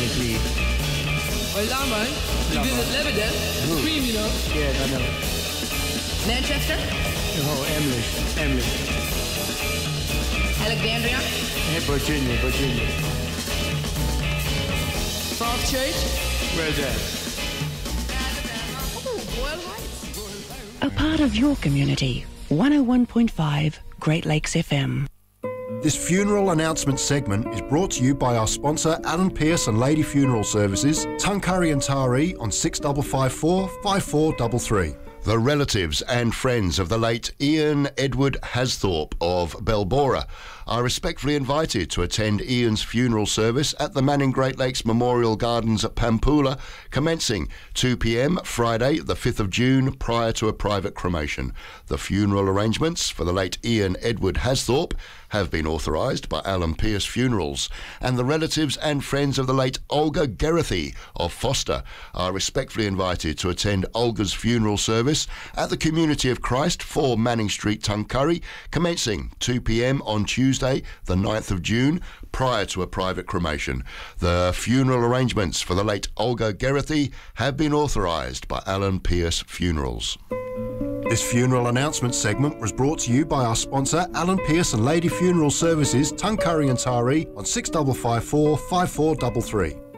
please. Well, yeah, man. You visit Lebanon, Supreme, you know. Yes, I know. Manchester? Oh, Emily. Alexandria? Virginia. South Church? Where's that? Oh, Boyle Heights. A part of your community. 101.5 Great Lakes FM. This funeral announcement segment is brought to you by our sponsor Alan Pearce and Lady Funeral Services, Tuncurry and Taree on 6554 5433. The relatives and friends of the late Ian Edward Hasthorpe of Belbora are respectfully invited to attend Ian's funeral service at the Manning Great Lakes Memorial Gardens at Pampoola, commencing 2 p.m. Friday the 5th of June prior to a private cremation. The funeral arrangements for the late Ian Edward Hasthorpe have been authorised by Alan Pearce Funerals, and the relatives and friends of the late Olga Gerathy of Foster are respectfully invited to attend Olga's funeral service at the Community of Christ, 4 Manning Street, Tuncurry, commencing 2 p.m. on Tuesday, the 9th of June, prior to a private cremation. The funeral arrangements for the late Olga Gerathy have been authorised by Alan Pearce Funerals. This funeral announcement segment was brought to you by our sponsor Alan Pearce and Lady Funeral Services, Tuncurry and Taree on 6554 5433.